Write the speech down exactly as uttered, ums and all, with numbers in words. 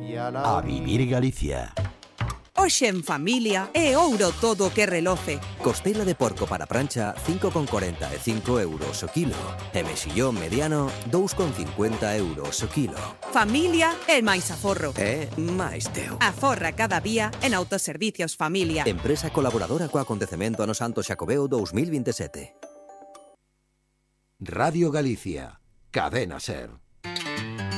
A vivir Galicia. Hoxe en familia é ouro todo o que reloce. Costela de porco para prancha cinco con corenta e cinco euros o kilo. E mexillón mediano dous con cincuenta euros o kilo. Familia é máis aforro. É máis teu. Aforra cada día en Autoservicios Familia. Empresa colaboradora co acontecemento ano Santo Xacobeo dos mil veintisiete. Radio Galicia. Cadena Ser.